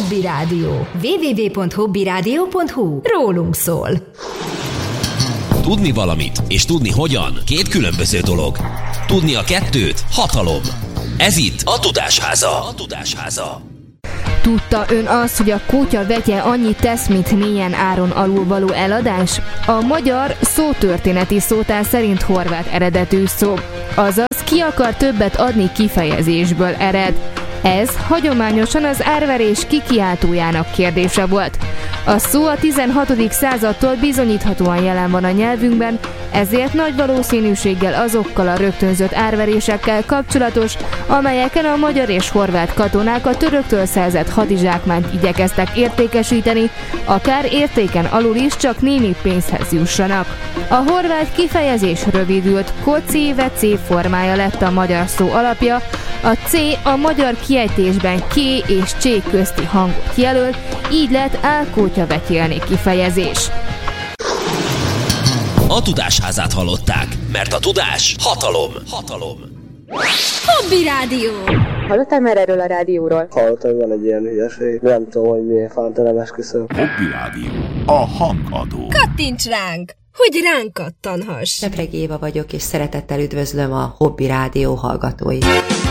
Hobby Rádió. www.hobbyradio.hu. Rólunk szól. Tudni valamit és tudni hogyan két különböző dolog. Tudni a kettőt hatalom. Ez itt a Tudásháza. Tudta ön azt, hogy a kutya vegye annyit tesz, mint mélyen áron alul való eladás? A magyar szótörténeti szótár szerint horvát eredetű szó. Azaz, ki akar többet adni kifejezésből ered. Ez hagyományosan az árverés kikiáltójának kérdése volt. A szó a 16. századtól bizonyíthatóan jelen van a nyelvünkben, ezért nagy valószínűséggel azokkal a rögtönzött árverésekkel kapcsolatos, amelyeken a magyar és horvát katonák a töröktől szerzett hadizsákmányt igyekeztek értékesíteni, akár értéken alul is csak némi pénzhez jussanak. A horvát kifejezés rövidült, KC formája lett a magyar szó alapja, a C a magyar kiejtésben K és C közti hangot jelöl, így lett álkótyavetyélni kifejezés. A Tudásházát hallották, mert a tudás hatalom. Hobby Rádió. Hallottál már erről a rádióról? Hallottam, van egy ilyen hülyeség. Nem tudom, hogy miért fánt, nem esküszöm. Hobby Rádió. A hangadó. Kattints ránk, hogy ránk kattanhass. Sepregi Éva vagyok, és szeretettel üdvözlöm a Hobby Rádió hallgatóit.